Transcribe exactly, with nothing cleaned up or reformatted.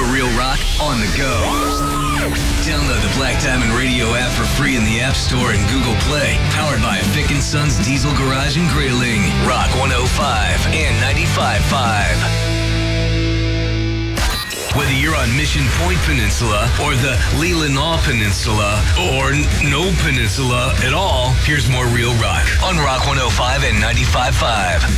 Real Rock on the go. Download the Black Diamond Radio app for free in the App Store and Google Play. Powered by Fick and Sons Diesel Garage and Grilling. Rock one oh five and ninety-five point five. Whether you're on Mission Point Peninsula or the Leelanau Peninsula or n- no peninsula at all, here's more Real Rock on Rock one oh five and ninety-five point five.